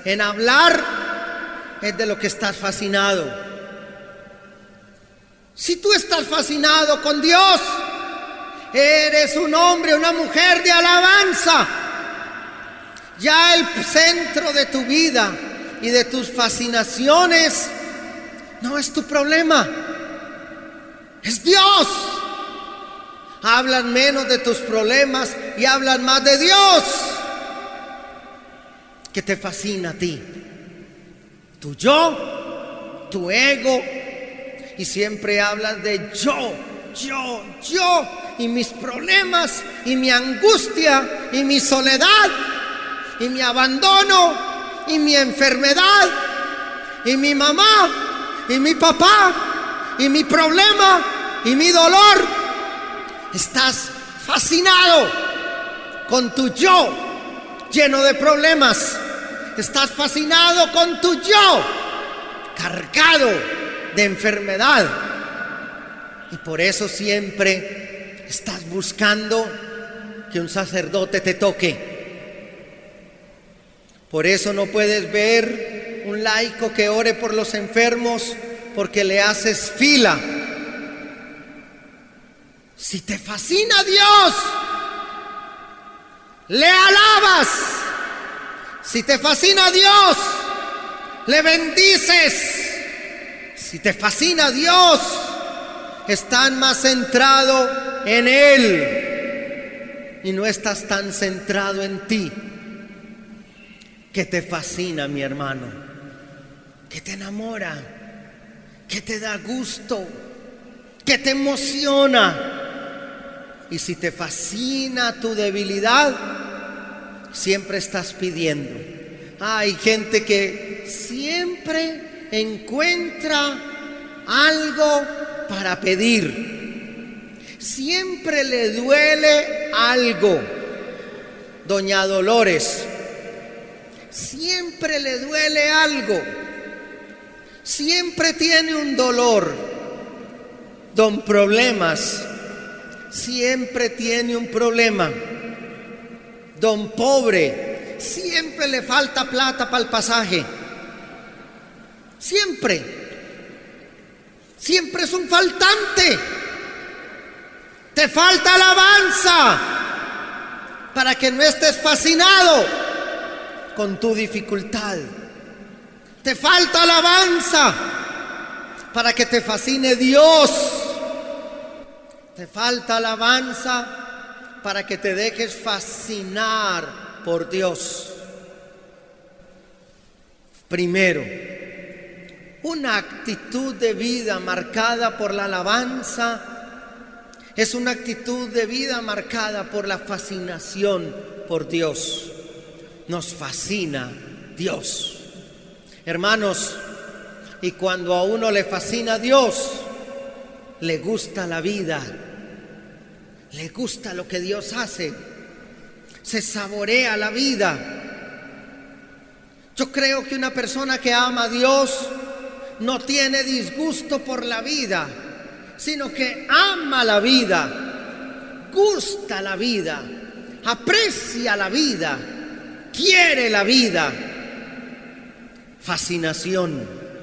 en hablar, es de lo que estás fascinado. Si tú estás fascinado con Dios, eres un hombre, una mujer de alabanza. Ya el centro de tu vida y de tus fascinaciones no es tu problema, es Dios. Hablan menos de tus problemas y hablan más de Dios, que te fascina a ti. Tu yo, tu ego, y siempre hablas de yo, y mis problemas, y mi angustia, y mi soledad, y mi abandono, y mi enfermedad, y mi mamá, y mi papá, y mi problema, y mi dolor. Estás fascinado con tu yo lleno de problemas. Estás fascinado con tu yo cargado de enfermedad. Y por eso siempre estás buscando que un sacerdote te toque. Por eso no puedes ver un laico que ore por los enfermos porque le haces fila. Si te fascina Dios, le alabas. Si te fascina Dios, le bendices. Si te fascina Dios, estás más centrado en Él y no estás tan centrado en ti. ¿Qué te fascina, mi hermano? ¿Qué te enamora? ¿Qué te da gusto? ¿Qué te emociona? Y si te fascina tu debilidad, siempre estás pidiendo. Hay gente que siempre encuentra algo para pedir. Siempre le duele algo. Doña Dolores, siempre le duele algo. Siempre tiene un dolor. Don Problemas, siempre tiene un problema. Don Pobre, siempre le falta plata para el pasaje. Siempre es un faltante. Te falta alabanza para que no estés fascinado con tu dificultad. Te falta alabanza para que te fascine Dios. Te falta alabanza para que te dejes fascinar por Dios. Primero, una actitud de vida marcada por la alabanza es una actitud de vida marcada por la fascinación por Dios. Nos fascina Dios. Hermanos, y cuando a uno le fascina Dios, le gusta la vida. Le gusta lo que Dios hace. Se saborea la vida. Yo creo que una persona que ama a Dios no tiene disgusto por la vida, sino que ama la vida, gusta la vida, aprecia la vida, quiere la vida. Fascinación.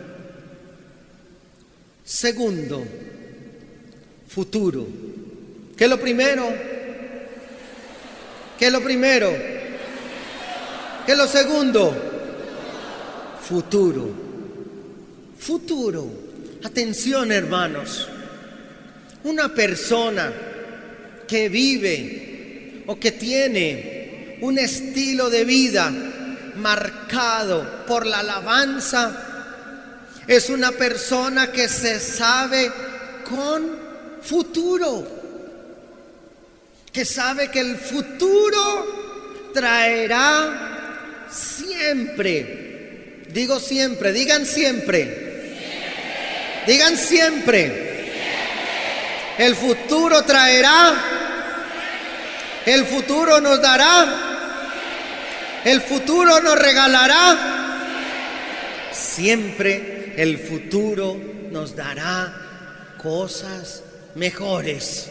Segundo, futuro. ¿Qué es lo primero? ¿Qué es lo primero? ¿Qué es lo segundo? Futuro. Futuro. Atención, hermanos. Una persona que vive o que tiene un estilo de vida marcado por la alabanza es una persona que se sabe con futuro, que sabe que el futuro traerá siempre. Digo siempre, digan siempre. Digan siempre. El futuro traerá. El futuro nos dará. El futuro nos regalará. Siempre el futuro nos dará cosas mejores.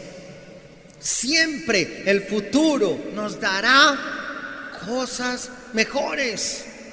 Siempre el futuro nos dará cosas mejores.